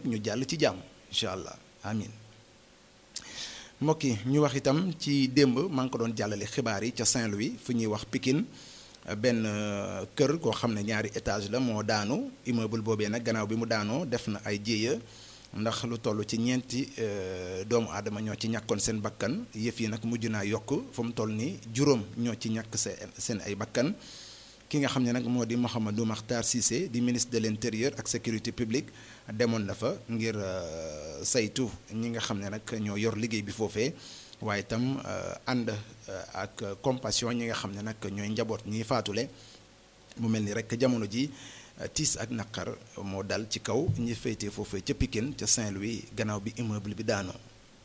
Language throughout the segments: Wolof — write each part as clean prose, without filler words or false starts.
ñëpp ñu jàll ci jàmm incha allah amin mbokk yi ñu wax itam ci démb maa ngi ko doon jàllale xibaar yi ca Saint-Louis fu ñuy wax Pikine benn kër koo xam ne ñaari étage la moo daanu immeuble boobee nag gannaaw bi mu daanoo def na ay jéeya ndax lu toll ci ñeenti doomu aadama ñoo ci ñàkkoon seen bakkan yëf yi nag mujj naa yokk fu mu toll nii juróom ñoo ci ñàkk seen ay bakkan ki nga xam ne nag moo di Mouhamadou Makhtar Cissé di ministre de l'intérieur ak sécurité publique demoon na fa ngir saytu ñi nga xam ne nag ñoo yor liggéey bi foofee waaye itam ànd ak compassion ñi nga xam ne nag ñooy njaboot ñiy faatule mu mel ni rek jamono ji tiis ak naqar moo dal ci kaw ñi féetee foofee ca Pikine ca Saint-Louis gannaaw bi immeuble bi daanoo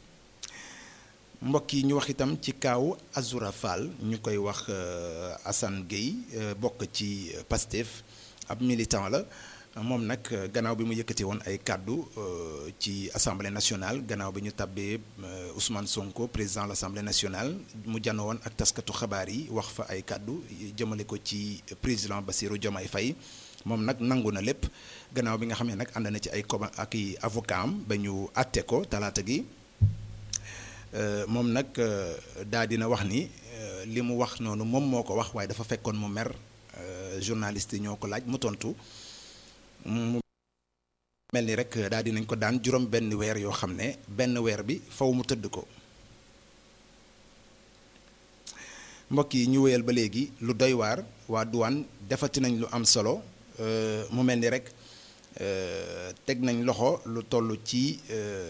mbokk yi ñu wax itam ci kaaw Azoura Fall ñu koy wax Assane Gueye bokk ci Pastef ab militant la moom nag gannaaw bi mu yëkkati woon ay kàddu ci assemblée nationale gannaaw bi ñu tabbee Ousmane Sonko président de l'assemblée nationale mu janoo woon ak taskatu xabaar yi wax fa ay kàddu jëmale ko ci président Bassirou Diomaye Faye moom nag nangu na lépp gannaaw bi nga xam ne nag ànd na ci ay ak i avocat am ba ñu àtte ko talaata gi moom nag daa dina wax ni li mu wax noonu moom moo ko wax waaye dafa fekkoon mu mer journaliste yi ñoo ko laaj mu tontu mu mel ni rek daa dinañ ko daan juróom benn weer yoo xam ne benn weer bi faw mu tëdd ko mbokk yi ñu wéyal ba léegi lu doy waar waa douane defati nañ lu am solo mu mel ni rek teg nañ loxo lu toll ci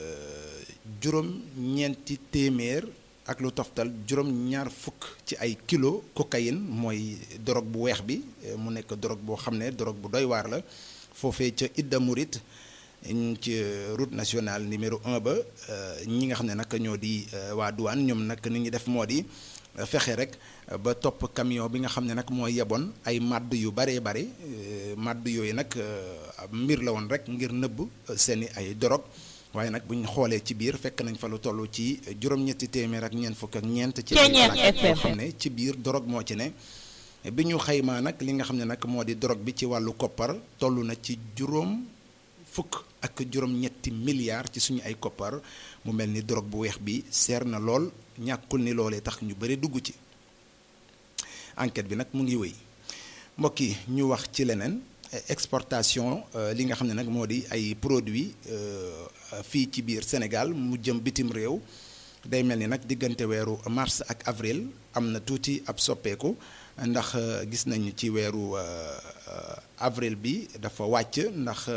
juróom ñeenti téeméer ak lu toftal juróom ñaar fukk ci ay kilo cocaïne mooy drogue bu weex bi mu nekk drogue boo xam ne drogue bu doy waar la foofee ca Idda Mouride ci route nationale numéro 1 ba ñi nga xam ne nag ñoo di waa douane ñoom nag ni ñu def moo di fexe rek ba topp camion bi nga xam ne nag moo yeboon ay màdd yu baree bare màdd yooyu nag mbir la woon rek ngir nëbb seeni ay drogue waaye nag bu ñu xoolee ci biir fekk nañ fa lu toll ci juróom-ñetti téeméer ak ñeent fukk ak ñeent ci ay plaquettes yoo xam ne ci biir drogue moo ci ne bi ñu xaymaa nag li nga xam ne nag moo di drogue bi ci wàllu koppar toll na ci juróom fukk ak juróom-ñetti milliards ci suñu ay koppar mu mel ni drogue bu weex bi seer na lool ñàkkul ni loolee tax ñu bëri dugg ci enquête bi nag mu ngi wéy mbokk yi ñu wax ci leneen exportation li nga xam ne nag moo di ay produits fii ci biir Sénégal mu jëm bitim réew day mel ni nag diggante weeru mars ak avril am na tuuti ab soppeeku ndax gis nañu ci weeru avril bi dafa wàcc ndax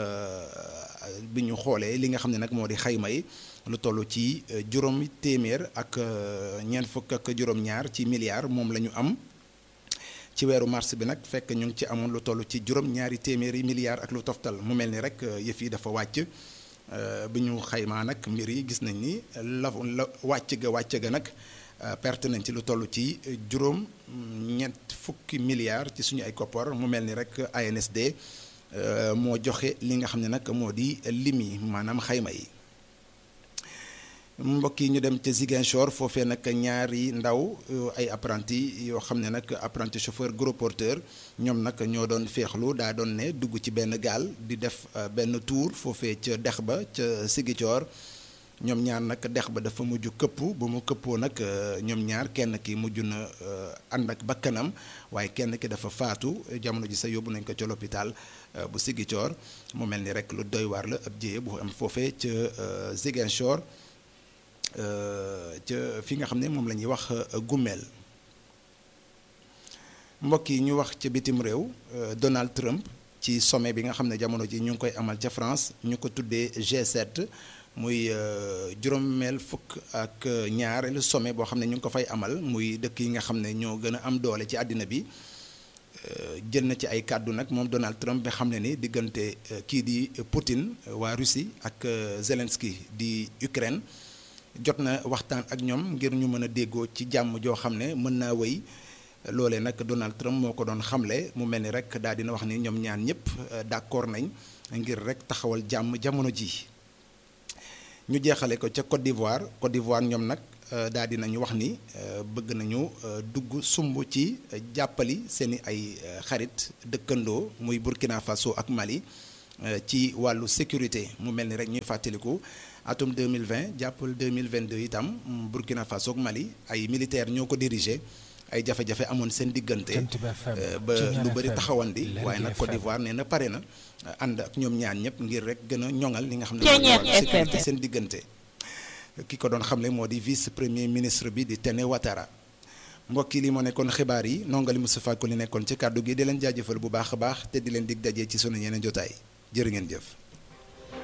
bi ñu xoolee li nga xam ne nag moo di xayma yi lu toll ci juróomi téeméer ak ñeent fukk ak juróom-ñaar ci milliards moom la ñu am ci weeru mars bi nag fekk ñu ngi ci amoon lu toll ci juróom-ñaari téeméeri milliards ak lu toftal mu mel ni rek yëf yi dafa wàcc bi ñu xaymaa nag mbir yi gis nañ ni la wàcc ga nag perte nañ ci lu toll ci juróom ñeent fukki milliards ci suñu ay koppar mu mel ni rek ANSD moo joxe li nga xam ne nag moo di lim yi maanaam xayma yi mbokk yi ñu dem ca Ziguinchor foofee nag ñaari ndaw ay apprenti yoo xam ne nag apprenti chauffeur gros porteur ñoom nag ñoo doon féexlu daa doon ne dugg ci benn gaal di def benn tour foofee ca dex ba ca Ziguinchor ñoom ñaar nag dex ba dafa mujj këpp ba mu këppoo nag ñoom ñaar kenn ki mujj na ànd ak bakkanam waaye kenn ki dafa faatu jamono ji sa yóbbu nañ ko ca l'hôpital bu Ziguinchor mu mel ni rek lu doy waar la ab jéye bu am foofee ca Ziguinchor ca fi nga xam ne moom la ñuy wax Gumel mbokk yi ñu wax ca bitim réew Donald Trump ci sommet bi nga xam ne jamono ji ñu ngi koy amal ca France ñu ko tuddee G7 muy juróomeel fukk ak ñaareelu sommet boo xam ne ñu ngi ko fay amal muy dëkk yi nga xam ne ñoo gën a am doole ci àddina bi jël na ci ay kàddu nag moom Donald Trump bi xam ne ni diggante kii di Poutine waa Russie ak Zelensky di Ukraine jot na waxtaan ak ñoom ngir ñu mën a déggoo ci jàmm joo xam ne mën naa wéy loolee nag Donald Trump moo ko doon xamle mu mel ni rek daal dina wax ni ñoom ñaan ñëpp d'accord nañ ngir rek taxawal jàmm jamono ji ñu jeexale ko ca Côte d'Ivoire ñoom nag daal dinañu wax ni bëgg nañu dugg sumb ci jàppali seeni ay xarit dëkkandoo muy Burkina Faso ak Mali ci wàllu sécurité mu mel ni rek ñuy fàttaliku atum 2020 jàppal 2022 itam Burkina Faso ak Mali ay militaires ñoo ko dirigé ay jafe-jafe amoon seen diggante ba lu bëri taxawandi waaye nag Côte d'Ivoire nee na pare na ànd ak ñoom ñaan ñëpp ngir rek gën a ñoŋal li nga xam ne wàllu sécurité seen diggante ki ko doon xamle moo di vice premier ministre bi di Téné Ouattara mbokk yi li moo nekkoon xibaar yi nongali Moustapha Ko li nekkoon ci kàddu gi di leen jaajëfal bu baax a baax te di leen dig dajee ci sunu yeneen jotaay jërë ngeen jëf